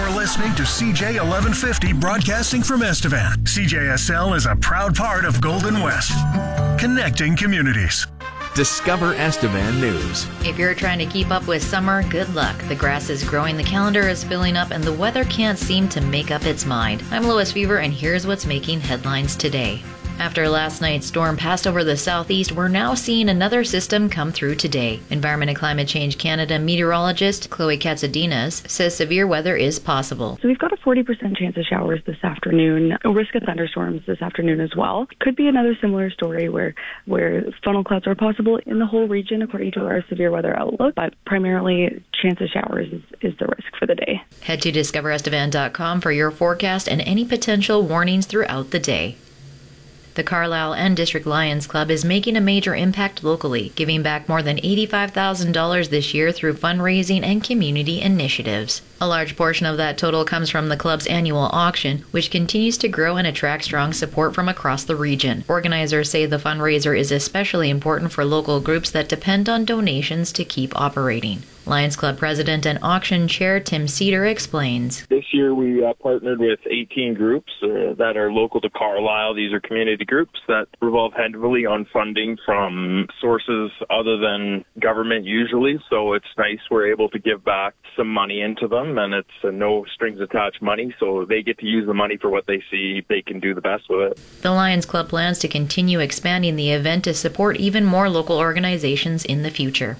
You're listening to CJ 1150 broadcasting from Estevan. CJSL is a proud part of Golden West, connecting communities. Discover Estevan News. If you're trying to keep up with summer, good luck. The grass is growing, the calendar is filling up, and the weather can't seem to make up its mind. I'm Lois Fever, and here's what's making headlines today. After last night's storm passed over the southeast, we're now seeing another system come through today. Environment and Climate Change Canada meteorologist Chloe Katsidinas says severe weather is possible. So we've got a 40% chance of showers this afternoon, a risk of thunderstorms this afternoon as well. Could be another similar story where funnel clouds are possible in the whole region according to our severe weather outlook, but primarily chance of showers is the risk for the day. Head to discoverestevan.com for your forecast and any potential warnings throughout the day. The Carlisle and District Lions Club is making a major impact locally, giving back more than $85,000 this year through fundraising and community initiatives. A large portion of that total comes from the club's annual auction, which continues to grow and attract strong support from across the region. Organizers say the fundraiser is especially important for local groups that depend on donations to keep operating. Lions Club President and Auction Chair Tim Cedar explains. This year we partnered with 18 groups that are local to Carlisle. These are community groups that revolve heavily on funding from sources other than government usually. So it's nice we're able to give back some money into them, and it's no strings attached money, so they get to use the money for what they see they can do the best with it. The Lions Club plans to continue expanding the event to support even more local organizations in the future.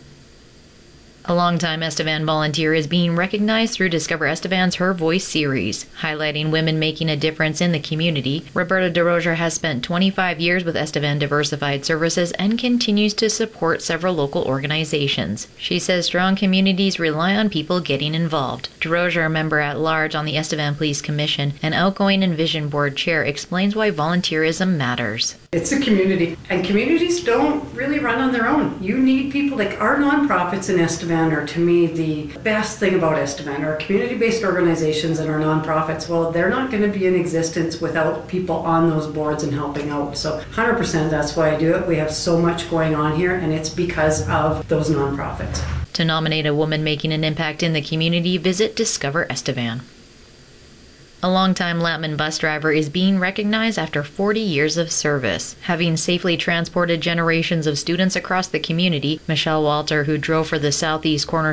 A longtime Estevan volunteer is being recognized through Discover Estevan's Her Voice series, highlighting women making a difference in the community. Roberta DeRozier has spent 25 years with Estevan Diversified Services and continues to support several local organizations. She says strong communities rely on people getting involved. DeRozier, a member at large on the Estevan Police Commission and outgoing Envision Board chair, explains why volunteerism matters. It's a community, and communities don't really run on their own. You need people like our nonprofits in Estevan are, to me, the best thing about Estevan. Our community-based organizations and our nonprofits, well, they're not going to be in existence without people on those boards and helping out. So 100% that's why I do it. We have so much going on here, and it's because of those nonprofits. To nominate a woman making an impact in the community, visit Discover Estevan. A longtime Latman bus driver is being recognized after 40 years of service. Having safely transported generations of students across the community, Michelle Walter, who drove for the Southeast Corner